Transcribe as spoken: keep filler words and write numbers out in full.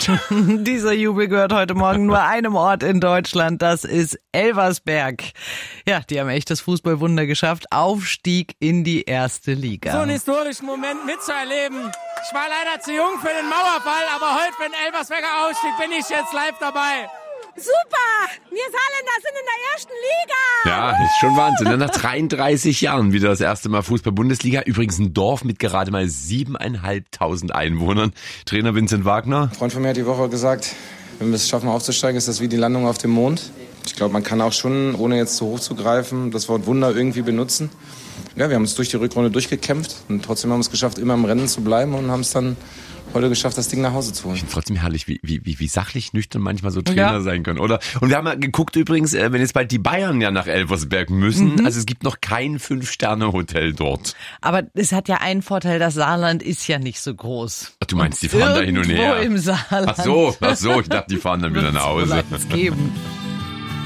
Dieser Jubel gehört heute Morgen nur einem Ort in Deutschland, das ist Elversberg. Ja, die haben echt das Fußballwunder geschafft, Aufstieg in die erste Liga. So einen historischen Moment mitzuerleben. Ich war leider zu jung für den Mauerfall, aber heute für den Elversberger Aufstieg bin ich jetzt live dabei. Super! Wir Saarländer sind in der ersten Liga! Ja, ist schon Wahnsinn. Nach dreiunddreißig Jahren wieder das erste Mal Fußball-Bundesliga. Übrigens ein Dorf mit gerade mal siebeneinhalbtausend Einwohnern. Trainer Vincent Wagner. Ein Freund von mir hat die Woche gesagt, wenn wir es schaffen aufzusteigen, ist das wie die Landung auf dem Mond. Ich glaube, man kann auch schon, ohne jetzt zu hoch zu greifen, das Wort Wunder irgendwie benutzen. Ja, wir haben uns durch die Rückrunde durchgekämpft und trotzdem haben wir es geschafft, immer im Rennen zu bleiben und haben es dann heute geschafft, das Ding nach Hause zu holen. Ich finde trotzdem herrlich, wie, wie, wie sachlich nüchtern manchmal so Trainer Ja. sein können, oder? Und wir haben ja geguckt übrigens, wenn jetzt bald die Bayern ja nach Elversberg müssen, Mhm. also es gibt noch kein Fünf-Sterne-Hotel dort. Aber es hat ja einen Vorteil, das Saarland ist ja nicht so groß. Ach, du meinst, die fahren da hin und her? Irgendwo im Saarland. Ach so, ach so, ich dachte, die fahren dann wieder nach Wird's wohl Hause. eins geben.